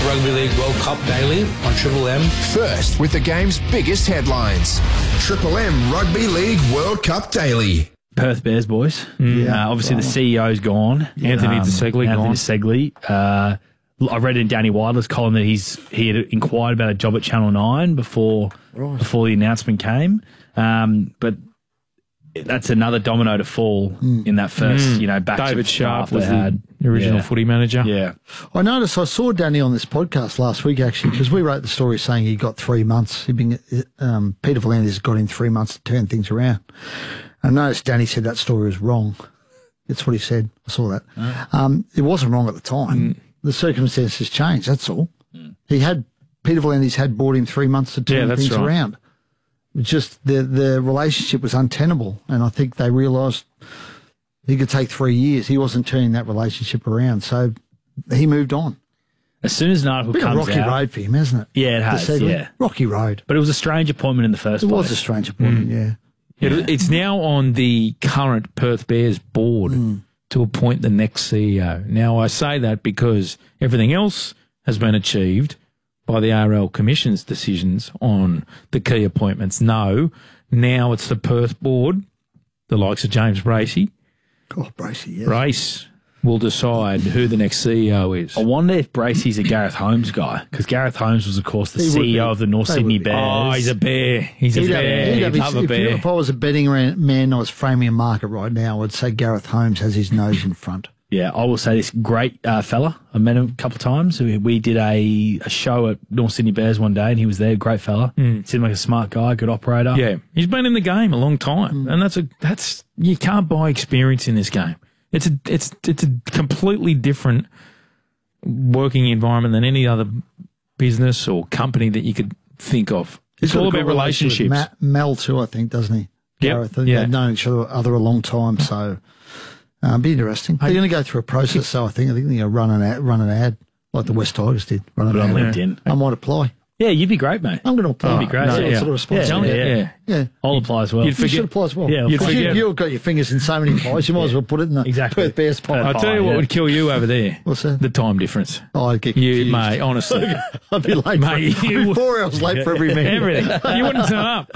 Rugby League World Cup Daily on Triple M. First, with the game's biggest headlines. Triple M Rugby League World Cup Daily. Perth Bears, boys. Obviously, the CEO's gone. Anthony DeSegli gone. Anthony DeSegli. I read in Danny Wilder's column that he had inquired about a job at Channel 9 before the announcement came. But that's another domino to fall in that first, batch David of Sharp staff was they had. the original footy manager. Yeah. I noticed, I saw Danny on this podcast last week, actually, because we wrote the story saying he got 3 months. Peter V'landys got in 3 months to turn things around. I noticed Danny said that story was wrong. That's what he said. I saw that. It wasn't wrong at the time. The circumstances changed, that's all. Peter V'landys had bought him 3 months to turn things around. It's just the relationship was untenable, and I think they realised he could take 3 years. He wasn't turning that relationship around, so he moved on. As soon as an article Been comes a rocky out, road for him, hasn't it? Yeah, it has. Yeah, rocky road. But it was a strange appointment in the first place. It was a strange appointment. Yeah. It's now on the current Perth Bears board to appoint the next CEO. Now, I say that because everything else has been achieved by the RL Commission's decisions on the key appointments. No, now it's the Perth board, the likes of James Bracey. Oh, Bracey, yes. Brace will decide who the next CEO is. I wonder if Bracey's a Gareth Holmes guy, because Gareth Holmes was, of course, the CEO of the North Sydney Bears. Oh, he's a bear. He's a bear. He'd love a bear. If I was a betting man, I was framing a market right now, I'd say Gareth Holmes has his nose in front. Yeah, I will say this great fella. I met him a couple of times. We did a show at North Sydney Bears one day, and he was there. Great fella. Seemed like a smart guy, good operator. Yeah, he's been in the game a long time, and that's you can't buy experience in this game. It's a completely different working environment than any other business or company that you could think of. It's all about relationships. Mel too, I think, doesn't he? Yep. Gareth. They've known each other a long time, so be interesting. They're going to go through a process, so I think they're going to run an ad like the West Tigers did. Run an ad on LinkedIn. I might apply. Yeah, you'd be great, mate. I'm going to apply. You'd be great. Sort of response. Yeah. I'll apply as well. You should apply as well. Yeah, you've got your fingers in so many pies, you might as well put it in the Perth Bears pie. I'll tell you what would kill you over there. What's that? The time difference. Oh, I'd get confused. You, mate, honestly. I'd be late. Mate, I'd be 4 hours late for every meeting. Everything. You wouldn't turn up.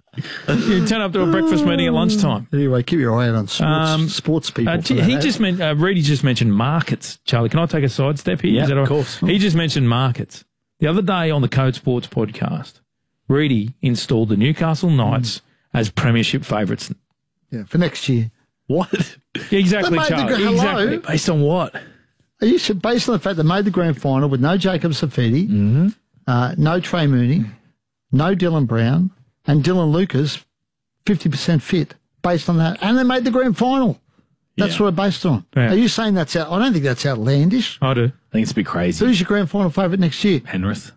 You'd turn up to a breakfast meeting at lunchtime. Anyway, keep your eye out on sports people. Reedy just mentioned markets. Charlie, can I take a sidestep here? Yeah, of course. He just mentioned markets. The other day on the Code Sports podcast, Reedy installed the Newcastle Knights as premiership favourites. Yeah, for next year. What? Yeah, exactly, Charlie. Exactly. Based on what? Based on the fact they made the grand final with no Jacob Safidi, no Trey Mooney, no Dylan Brown, and Dylan Lucas 50% fit. Based on that, and they made the grand final. That's what it's based on. Yeah. Are you saying that's out? I don't think that's outlandish. I do. I think it's a bit crazy. Who's your grand final favourite next year? Penrith.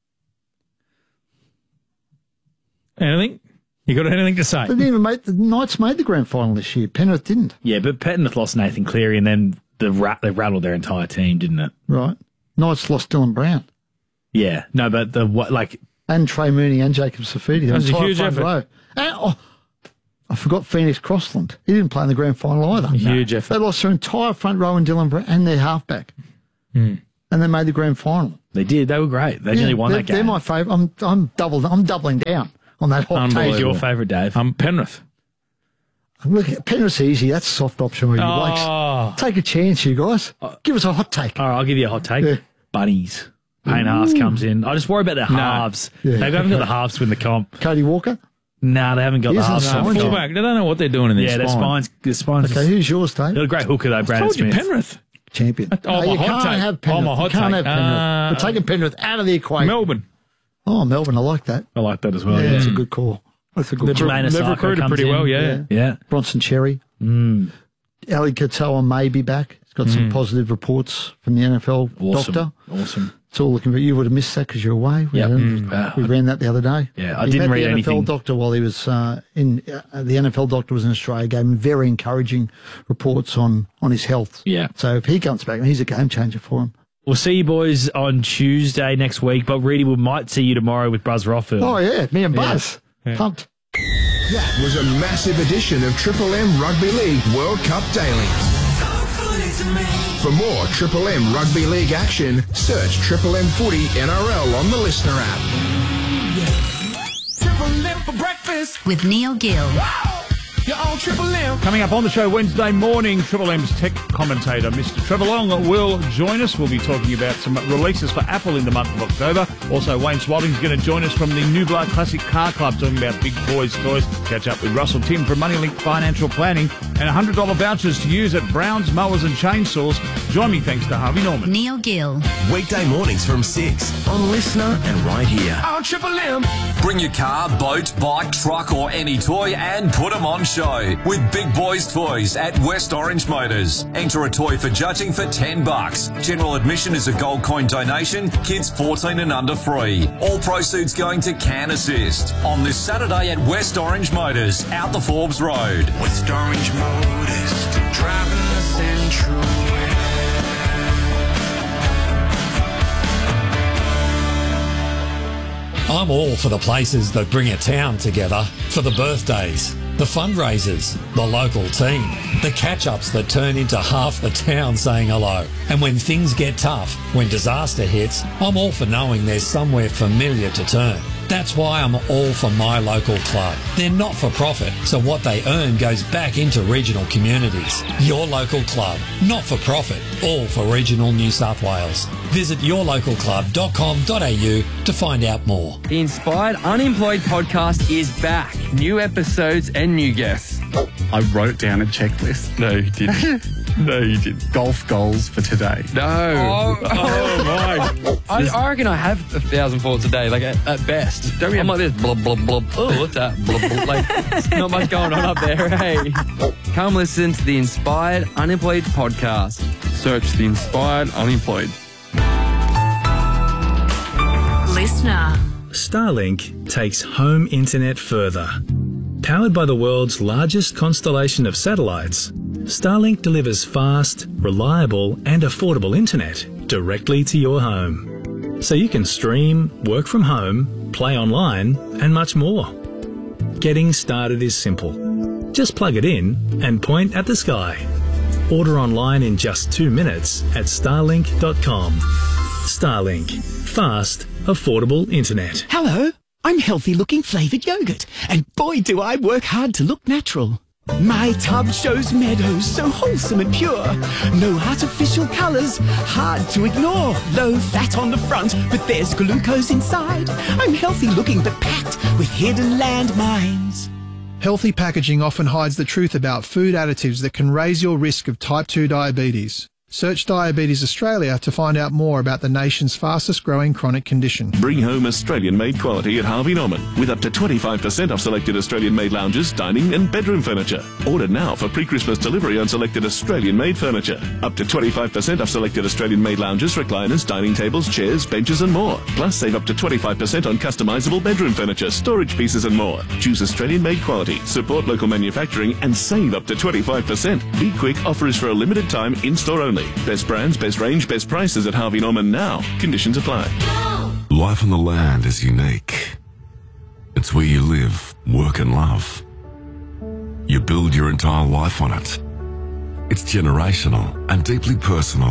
Anything? You got anything to say? They didn't even the Knights made the grand final this year. Penrith didn't. Yeah, but Penrith lost Nathan Cleary, and then they rattled their entire team, didn't it? Right. Knights lost Dylan Brown. Yeah. No, but and Trey Mooney and Jacob Safidi. That was a huge effort. Row. And, I forgot Phoenix Crossland. He didn't play in the grand final either. Huge effort. They lost their entire front row in Dylan Brown and their halfback. And they made the grand final. They did. They were great. They nearly won that game. They're my favourite. I'm doubling down on that hot take. Who's your favourite, Dave? Penrith. Look, Penrith's easy. That's a soft option with you blokes. Take a chance, you guys. Give us a hot take. All right, I'll give you a hot take. Yeah. Bunnies. Payne Haas comes in. I just worry about their halves. Yeah. They haven't got the halves to win the comp. Cody Walker? No, they haven't got the halves. Fullback. They don't know what they're doing in their spine. Their spines. Okay, who's yours, Dave? They're a great hooker, though, Brandon Smith. Penrith. Champion. You can't have Penrith. You can't have Penrith. We're taking Penrith out of the equation. Melbourne. Oh, Melbourne. I like that. I like that as well. Yeah, that's a good call. That's a good call. They've recruited pretty well, yeah. Bronson Cherry. Ali Katoa may be back. He's got some positive reports from the NFL doctor. Awesome. It's all looking for you. Would have missed that because you're away. We ran that the other day. Yeah, I didn't read anything. The NFL doctor while he was the NFL doctor was in Australia, gave him very encouraging reports on his health. Yeah. So if he comes back, he's a game changer for him. We'll see you boys on Tuesday next week, but Reedy, we might see you tomorrow with Buzz Rothfield. Oh yeah, me and Buzz. Yeah. Pumped. That was a massive edition of Triple M Rugby League World Cup Daily. For more Triple M Rugby League action, search Triple M Footy NRL on the Listener app. Triple M for breakfast. With Neil Gill. You're on Triple M. Coming up on the show Wednesday morning, Triple M's tech commentator, Mr. Trevor Long, will join us. We'll be talking about some releases for Apple in the month of October. Also, Wayne Swalding's going to join us from the Nublar Classic Car Club, talking about Big Boys Toys. Catch up with Russell Tim from Moneylink Financial Planning, and $100 vouchers to use at Brown's Mowers and Chainsaws. Join me thanks to Harvey Norman. Neil Gill. Weekday mornings from 6 on Listener and right here. On Triple M. Bring your car, boat, bike, truck or any toy and put them on show with Big Boys Toys at West Orange Motors. Enter a toy for judging for $10. General admission is a gold coin donation. Kids 14 and under free. All proceeds going to Can Assist on this Saturday at West Orange Motors, out the Forbes Road. West Orange Motors, driving the Central. I'm all for the places that bring a town together, for the birthdays, the fundraisers, the local team, the catch-ups that turn into half the town saying hello. And when things get tough, when disaster hits, I'm all for knowing there's somewhere familiar to turn. That's why I'm all for my local club. They're not for profit, so what they earn goes back into regional communities. Your local club, not for profit, all for regional New South Wales. Visit yourlocalclub.com.au to find out more. The Inspired Unemployed podcast is back. New episodes and new guests. I wrote down a checklist. No, you didn't. No, you didn't. Golf goals for today. No. Oh my. I reckon I have 1,000 thoughts a day, like at best. I'm like this, blub, blub, blub. Oh, what's that? Blub, blub. Like, not much going on up there, hey. Come listen to the Inspired Unemployed podcast. Search the Inspired Unemployed. Listener. Starlink takes home internet further. Powered by the world's largest constellation of satellites, Starlink delivers fast, reliable and affordable internet directly to your home. So you can stream, work from home, play online and much more. Getting started is simple. Just plug it in and point at the sky. Order online in just 2 minutes at starlink.com. Starlink. Fast, affordable internet. Hello, I'm healthy-looking flavoured yogurt, and boy do I work hard to look natural. My tub shows meadows so wholesome and pure. No artificial colours, hard to ignore. Low fat on the front, but there's glucose inside. I'm healthy-looking but packed with hidden landmines. Healthy packaging often hides the truth about food additives that can raise your risk of type 2 diabetes. Search Diabetes Australia to find out more about the nation's fastest growing chronic condition. Bring home Australian-made quality at Harvey Norman with up to 25% off selected Australian-made lounges, dining and bedroom furniture. Order now for pre-Christmas delivery on selected Australian-made furniture. Up to 25% off selected Australian-made lounges, recliners, dining tables, chairs, benches and more. Plus save up to 25% on customisable bedroom furniture, storage pieces and more. Choose Australian-made quality, support local manufacturing and save up to 25%. Be quick, offer is for a limited time, in-store only. Best brands, best range, best prices at Harvey Norman now. Conditions apply. Life on the land is unique. It's where you live, work and love. You build your entire life on it. It's generational and deeply personal.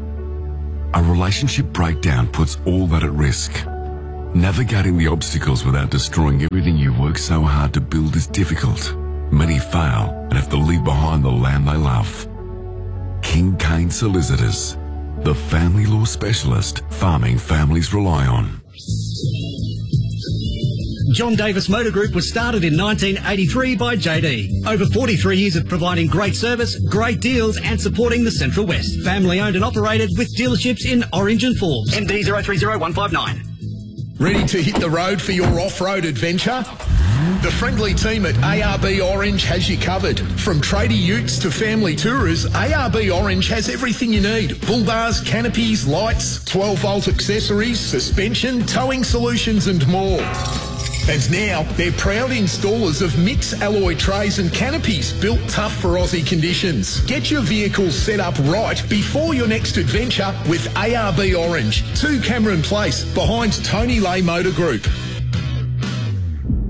A relationship breakdown puts all that at risk. Navigating the obstacles without destroying everything you've worked so hard to build is difficult. Many fail and have to leave behind the land they love. King Kane Solicitors, the family law specialist farming families rely on. John Davis Motor Group was started in 1983 by JD. Over 43 years of providing great service, great deals and supporting the Central West. Family owned and operated with dealerships in Orange and Forbes. MD 030159. Ready to hit the road for your off-road adventure? The friendly team at ARB Orange has you covered. From tradie utes to family tourers, ARB Orange has everything you need. Bull bars, canopies, lights, 12-volt accessories, suspension, towing solutions and more. And now, they're proud installers of mix alloy trays and canopies built tough for Aussie conditions. Get your vehicles set up right before your next adventure with ARB Orange, 2 Cameron Place, behind Tony Lay Motor Group.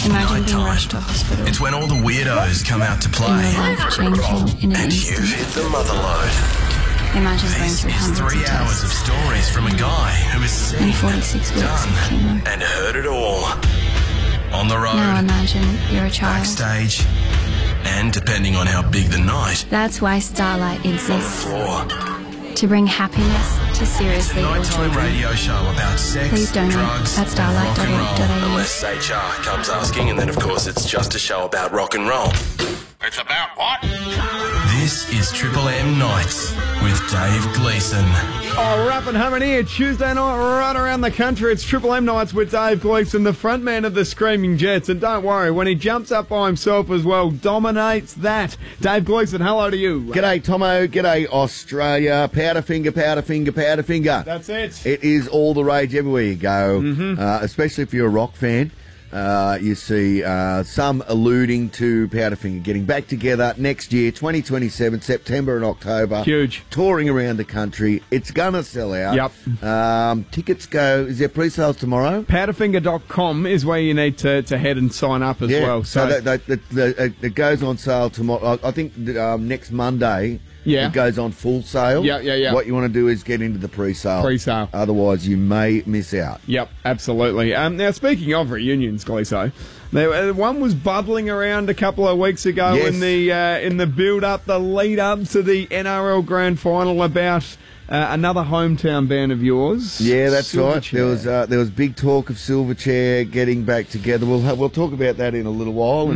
Imagine being rushed to hospital. It's when all the weirdos come out to play. And your life changing in an And instant. you've hit the motherload. Imagine going This through is hundreds 3 of hours tests of stories from a guy who has seen, and 46 weeks of done, chemo. and heard it all. On the road, Now imagine you're a child. backstage, and depending on how big the night, That's why Starlight on the exists. floor. To bring happiness to seriously ill Nighttime children. radio show about sex, Please donate drugs, at and rock and roll. starlight.org.au. Unless HR comes asking, and then of course it's just a show about rock and roll. It's about what? This is Triple M Nights with Dave Gleeson. Oh, Rap and Humming here, Tuesday night right around the country. It's Triple M Nights with Dave Gleeson, the front man of the Screaming Jets. And don't worry, when he jumps up by himself as well, dominates that. Dave Gleeson, hello to you. G'day, Tomo. G'day, Australia. Powderfinger, powderfinger, powderfinger. That's it. It is all the rage everywhere you go, Mm-hmm. especially if you're a rock fan. You see some alluding to Powderfinger getting back together next year, 2027, September and October. Huge. Touring around the country. It's going to sell out. Yep. Tickets go, is there pre-sales tomorrow? Powderfinger.com is where you need to head and sign up as well. So it goes on sale tomorrow. I think next Monday. Yeah. It goes on full sale. Yeah. What you want to do is get into the pre-sale. Pre-sale. Otherwise, you may miss out. Yep, absolutely. Now, speaking of reunions, Gleeso, one was bubbling around a couple of weeks ago Yes. in the build-up, the lead-up to the NRL Grand Final about another hometown band of yours. Yeah, that's right. Silverchair. There was big talk of Silverchair getting back together. We'll talk about that in a little while.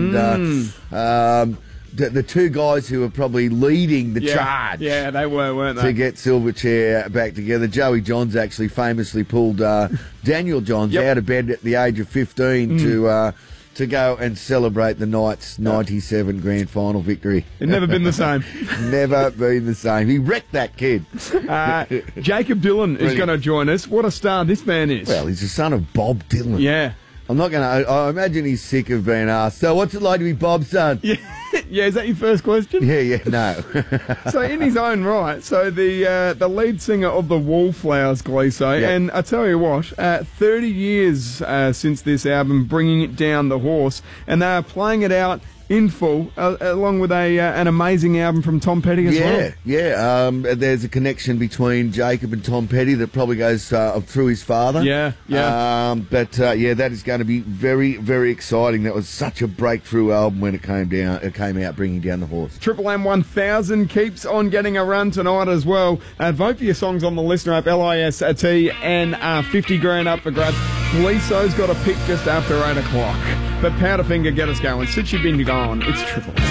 And the two guys who were probably leading the charge. Yeah, they were, weren't they? To get Silverchair back together. Joey Johns actually famously pulled Daniel Johns out of bed at the age of 15 to go and celebrate the Knights' 97 grand final victory. It's never been the same. Never been the same. He wrecked that kid. Jacob Dylan is Brilliant. going to join us. What a star this man is. Well, he's the son of Bob Dylan. Yeah. I'm not going to... I imagine he's sick of being asked, so what's it like to be Bob's son? Yeah, is that your first question? Yeah, no. So in his own right, so the lead singer of the Wallflowers, Gleeso, and I tell you what, 30 years since this album, Bringing It Down the Horse, and they are playing it out in full, along with an amazing album from Tom Petty as well. Yeah. There's a connection between Jacob and Tom Petty that probably goes through his father. Yeah. But that is going to be very, very exciting. That was such a breakthrough album when it came out, Bringing Down the Horse. Triple M 1000 keeps on getting a run tonight as well. Vote for your songs on the listener app, LIST, and 50 grand up for grabs. Gleeso's got a pick just after 8 o'clock. But Powderfinger, get us going. Since you've been gone, it's Triple M.